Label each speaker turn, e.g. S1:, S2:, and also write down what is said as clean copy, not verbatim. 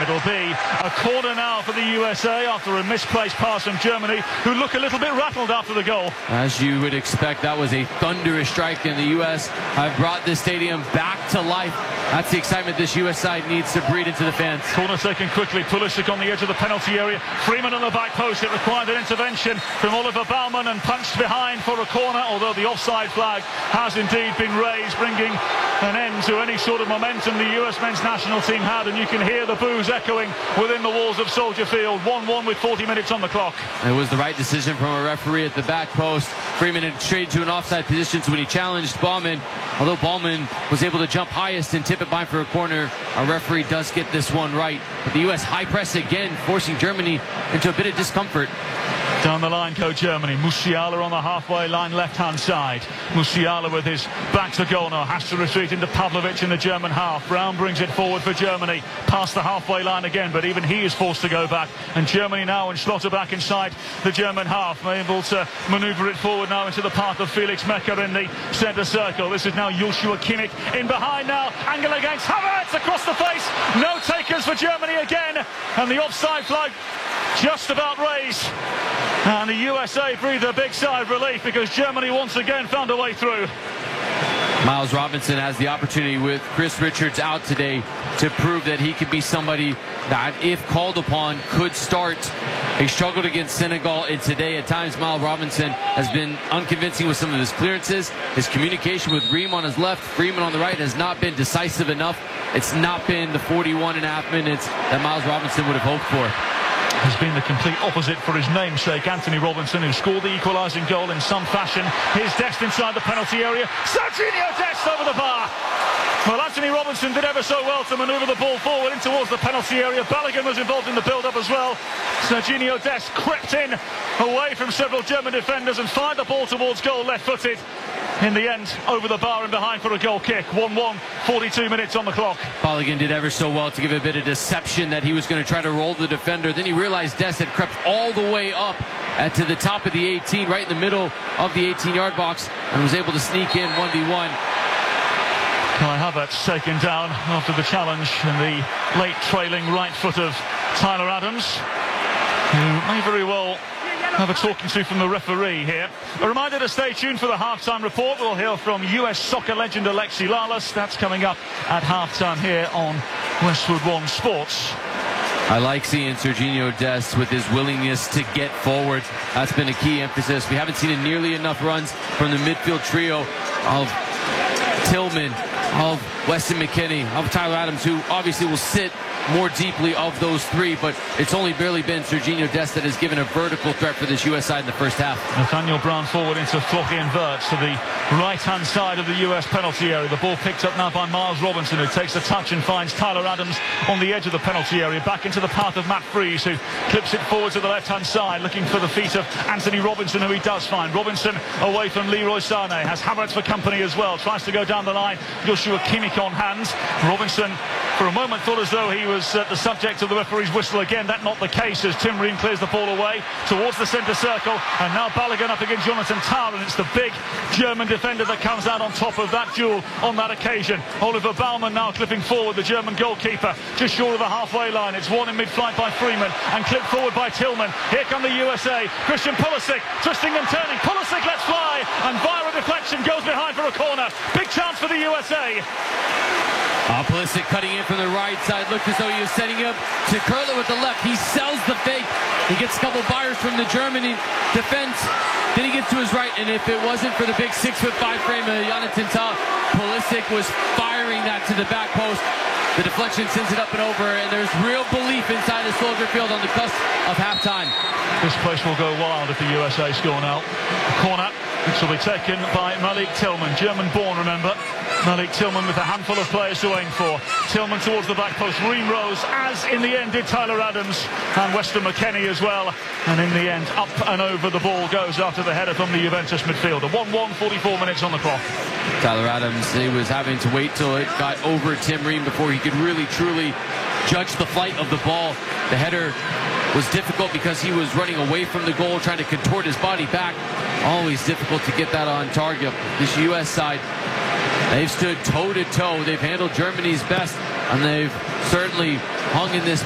S1: It'll be a corner now for the USA after a misplaced pass from Germany, who look a little bit rattled after the goal.
S2: As you would expect, that was a thunderous strike, and the U.S. have brought this stadium back to life. That's the excitement this U.S. side needs to breed into the fans.
S1: Corner taken quickly. Pulisic on the edge of the penalty area. Freeman on the back post. It required an intervention from Oliver Baumann and punched behind for a corner, although the offside flag has indeed been raised, bringing an end to any sort of momentum the US men's national team had, and you can hear the boos echoing within the walls of Soldier Field. 1-1 with 40 minutes on the clock.
S2: It was the right decision from a referee at the back post. Freeman had strayed to an offside position, so when he challenged Baumann, although Baumann was able to jump highest and tip it by for a corner, our referee does get this one right. But the US high press again, forcing Germany into a bit of discomfort.
S1: Down the line go Germany. Musiala on the halfway line, left-hand side. Musiala with his back to goal now. Has to retreat into Pavlovic in the German half. Brown brings it forward for Germany. Past the halfway line again, but even he is forced to go back. And Germany now and Schlotter back inside the German half. Able to manoeuvre it forward now into the path of Felix Mecker in the centre circle. This is now Joshua Kimmich in behind now. Angle against Havertz across the face. No takers for Germany again. And the offside flag just about raised. And the USA breathed a big sigh of relief because Germany once again found a way through.
S2: Miles Robinson has the opportunity with Chris Richards out today to prove that he could be somebody that, if called upon, could start. He struggled against Senegal, and today at times Miles Robinson has been unconvincing with some of his clearances. His communication with Ream on his left, Freeman on the right has not been decisive enough. It's not been the 41.5 minutes that Miles Robinson would have hoped for.
S1: Has been the complete opposite for his namesake, Anthony Robinson, who scored the equalising goal in some fashion. Here's Dest inside the penalty area. Serginho Dest over the bar. Well, Anthony Robinson did ever so well to manoeuvre the ball forward in towards the penalty area. Balogun was involved in the build-up as well. Serginho Dest crept in away from several German defenders and fired the ball towards goal left-footed. In the end, over the bar and behind for a goal kick. 1-1, 42 minutes on the clock.
S2: Balogun did ever so well to give a bit of deception that he was going to try to roll the defender. Then he realized Dest had crept all the way up to the top of the 18, right in the middle of the 18-yard box, and was able to sneak in 1v1.
S1: Kai Havertz taken down after the challenge and the late trailing right foot of Tyler Adams, who may very well have a talking to from the referee here. A reminder to stay tuned for the halftime report. We'll hear from US soccer legend Alexi Lalas. That's coming up at halftime here on Westwood One Sports.
S2: I like seeing Serginho Dest with his willingness to get forward. That's been a key emphasis. We haven't seen nearly enough runs from the midfield trio of Tillman, of Weston McKennie, of Tyler Adams, who obviously will sit more deeply of those three, but it's only barely been Serginho Dest that has given a vertical threat for this US side in the first half.
S1: Nathaniel Brown forward into Florian Wirtz to the right-hand side of the US penalty area. The ball picked up now by Miles Robinson, who takes a touch and finds Tyler Adams on the edge of the penalty area, back into the path of Matt Freese, who clips it forward to the left-hand side, looking for the feet of Anthony Robinson, who he does find. Robinson away from Leroy Sané, has Havertz for company as well, tries to go down the line. Joshua Kimmich on hands. Robinson, for a moment, thought as though he was the subject of the referee's whistle again. That's not the case as Tim Ream clears the ball away towards the centre circle, and now Balogun up against Jonathan Tah, and it's the big German defender that comes out on top of that duel on that occasion. Oliver Baumann now clipping forward, the German goalkeeper, just short of the halfway line. It's won in mid-flight by Freeman and clipped forward by Tillman. Here come the USA. Christian Pulisic twisting and turning. Pulisic lets fly, and via a deflection goes behind for a corner. Big chance for the USA.
S2: Pulisic cutting in from the right side, looked as though he was setting up to curl it with the left. He sells the fake. He gets a couple buyers from the Germany defense. Then he gets to his right, and if it wasn't for the big 6'5" frame of Jonathan Tah, Pulisic was firing that to the back post. The deflection sends it up and over, and there's real belief inside the Soldier Field on the cusp of halftime.
S1: This place will go wild if the USA score now. Corner, which will be taken by Malik Tillman, German-born, remember. Malik Tillman with a handful of players to aim for. Tillman towards the back post. Ream rose, as in the end did Tyler Adams and Weston McKennie as well. And in the end, up and over the ball goes after the header from the Juventus midfielder. 1-1, 44 minutes on the clock.
S2: Tyler Adams, he was having to wait till it got over Tim Ream before he could really, truly judge the flight of the ball. The header was difficult because he was running away from the goal, trying to contort his body back. Always difficult to get that on target. This U.S. side, they've stood toe-to-toe. They've handled Germany's best, and they've certainly hung in this